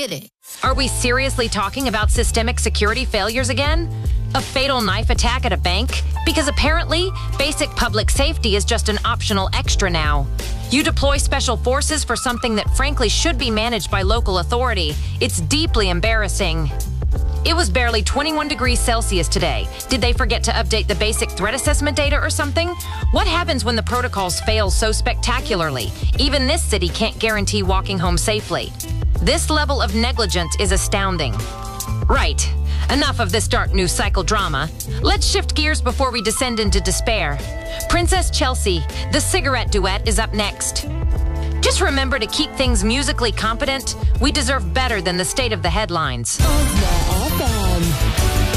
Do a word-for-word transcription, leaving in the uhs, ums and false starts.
get it. Are we seriously talking about systemic security failures again? A fatal knife attack at a bank? Because apparently, basic public safety is just an optional extra now. You deploy special forces for something that frankly should be managed by local authority. It's deeply embarrassing. It was barely twenty-one degrees Celsius today. Did they forget to update the basic threat assessment data or something? What happens when the protocols fail so spectacularly? Even this city can't guarantee walking home safely. This level of negligence is astounding. Right. Enough of this dark news cycle drama. Let's shift gears before we descend into despair. Princess Chelsea, the cigarette duet is up next. Just remember to keep things musically competent. We deserve better than the state of the headlines. Osna F M.